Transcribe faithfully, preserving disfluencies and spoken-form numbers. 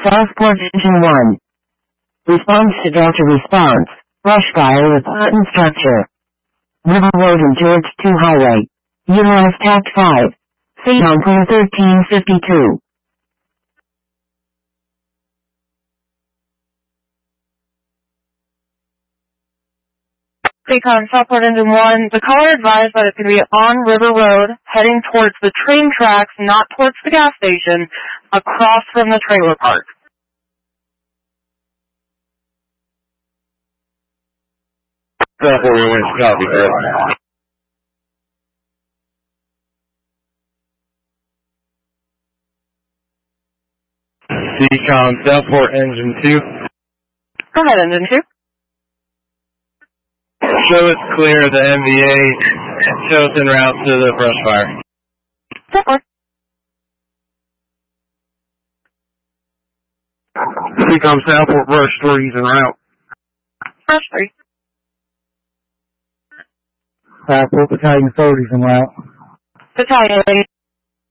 Southport Engine one. Response to Delta response. Brush fire with Hutton structure. River Road and George two Highway. Utilize Tact five. Phaeton Clear thirteen fifty-two. Phaeton, Southport Engine one, the caller advised that it's going to be on River Road, heading towards the train tracks, not towards the gas station, across from the trailer park. Southport, we went to copy, Chris. Decom, Southport Engine two. Go ahead, Engine two. Show it's clear of the M V A. Show it's en route to the brush fire. Southport. Decom, Southport, brush three is en route. Brush three. Southport Battalion thirty is en route. Battalion